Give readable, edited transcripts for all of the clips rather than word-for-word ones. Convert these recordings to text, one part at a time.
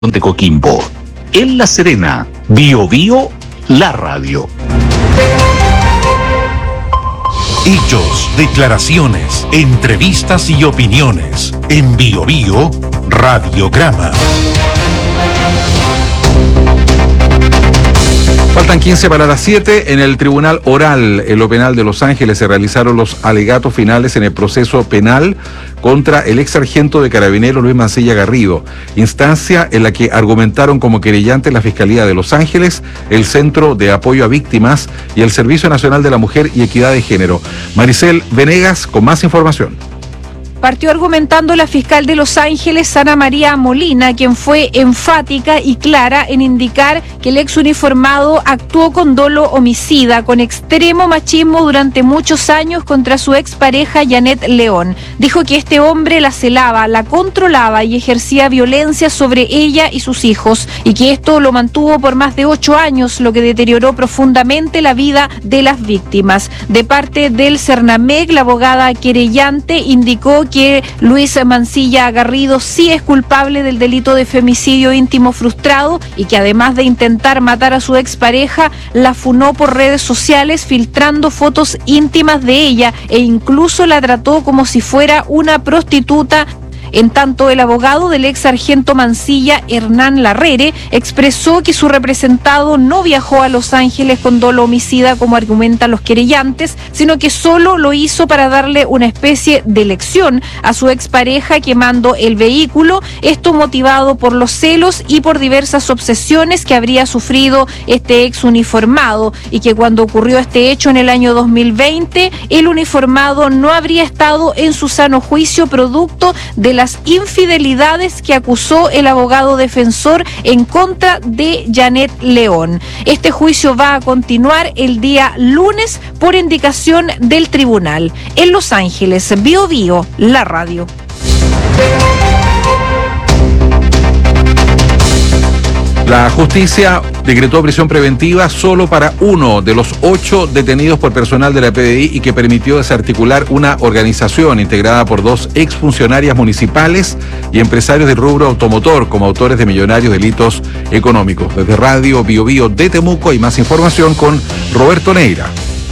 de Coquimbo. En La Serena, Bio Bio, la radio. Hechos, declaraciones, entrevistas y opiniones. En Bio Bio, Radiograma. Faltan 15 para las 7. En el Tribunal Oral en lo Penal de Los Ángeles se realizaron los alegatos finales en el proceso penal contra el ex sargento de Carabineros Luis Mancilla Garrido, instancia en la que argumentaron como querellantes la Fiscalía de Los Ángeles, el Centro de Apoyo a Víctimas y el Servicio Nacional de la Mujer y Equidad de Género. Maricel Venegas con más información. Partió argumentando la fiscal de Los Ángeles, Ana María Molina, quien fue enfática y clara en indicar que el ex uniformado actuó con dolo homicida, con extremo machismo durante muchos años contra su expareja Janet León. Dijo que este hombre la celaba, la controlaba y ejercía violencia sobre ella y sus hijos, y que esto lo mantuvo por más de 8 años, lo que deterioró profundamente la vida de las víctimas. De parte del Cernamec, la abogada querellante indicó que Luis Mancilla Garrido sí es culpable del delito de femicidio íntimo frustrado y que además de intentar matar a su expareja, la funó por redes sociales filtrando fotos íntimas de ella e incluso la trató como si fuera una prostituta. En tanto, el abogado del ex sargento Mancilla, Hernán Larrere, expresó que su representado no viajó a Los Ángeles con dolo homicida como argumentan los querellantes, sino que solo lo hizo para darle una especie de lección a su expareja quemando el vehículo, esto motivado por los celos y por diversas obsesiones que habría sufrido este ex uniformado, y que cuando ocurrió este hecho en el año 2020, el uniformado no habría estado en su sano juicio producto de las infidelidades que acusó el abogado defensor en contra de Janet León. Este juicio va a continuar el día lunes por indicación del tribunal. En Los Ángeles, Bio Bio, la radio. La justicia decretó prisión preventiva solo para uno de los 8 detenidos por personal de la PDI y que permitió desarticular una organización integrada por 2 exfuncionarias municipales y empresarios del rubro automotor como autores de millonarios delitos económicos. Desde Radio Bio Bio de Temuco hay más información con Roberto Neira.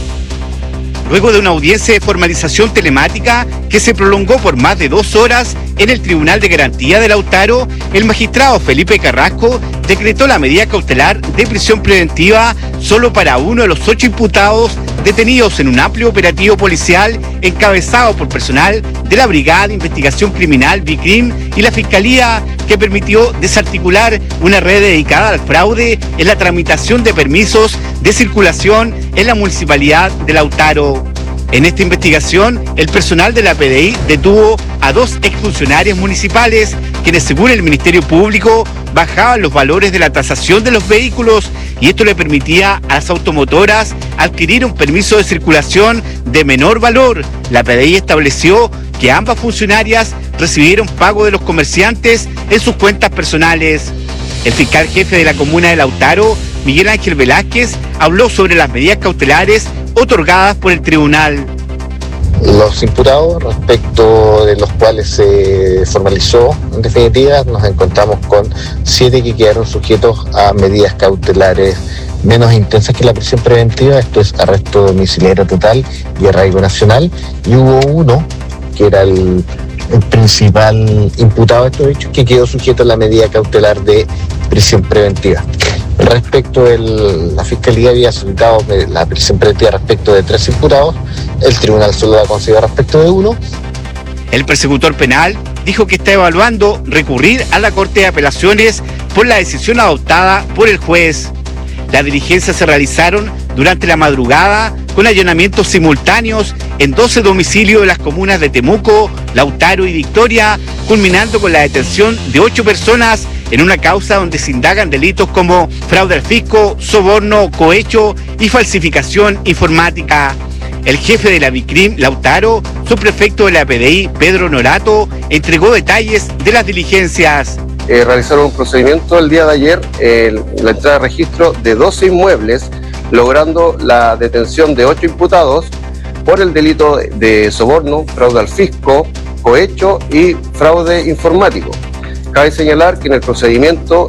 Luego de una audiencia de formalización telemática que se prolongó por más de 2 horas en el Tribunal de Garantía de Lautaro, el magistrado Felipe Carrasco decretó la medida cautelar de prisión preventiva solo para uno de los 8 imputados detenidos en un amplio operativo policial encabezado por personal de la Brigada de Investigación Criminal BICRIM y la Fiscalía, que permitió desarticular una red dedicada al fraude en la tramitación de permisos de circulación en la Municipalidad de Lautaro. En esta investigación, el personal de la PDI detuvo a 2 exfuncionarios municipales, quienes, según el Ministerio Público, bajaban los valores de la tasación de los vehículos, y esto le permitía a las automotoras adquirir un permiso de circulación de menor valor. La PDI estableció que ambas funcionarias recibieron pago de los comerciantes en sus cuentas personales. El fiscal jefe de la comuna de Lautaro, Miguel Ángel Velázquez, habló sobre las medidas cautelares otorgadas por el tribunal. Los imputados, respecto de los cuales se formalizó, en definitiva, nos encontramos con 7 que quedaron sujetos a medidas cautelares menos intensas que la prisión preventiva, esto es arresto domiciliario total y arraigo nacional, y hubo uno que era el principal imputado de estos hechos que quedó sujeto a la medida cautelar de prisión preventiva. Respecto de la Fiscalía había solicitado la prisión preventiva respecto de 3 imputados, el tribunal solo la concedió respecto de 1. El persecutor penal dijo que está evaluando recurrir a la Corte de Apelaciones por la decisión adoptada por el juez. Las diligencias se realizaron durante la madrugada con allanamientos simultáneos en 12 domicilios de las comunas de Temuco, Lautaro y Victoria, culminando con la detención de 8 personas en una causa donde se indagan delitos como fraude al fisco, soborno, cohecho y falsificación informática. El jefe de la BICRIM, Lautaro, subprefecto de la PDI, Pedro Norato, entregó detalles de las diligencias. Realizaron un procedimiento el día de ayer, la entrada de registro de 12 inmuebles, logrando la detención de 8 imputados por el delito de soborno, fraude al fisco, cohecho y fraude informático. Cabe señalar que en el procedimiento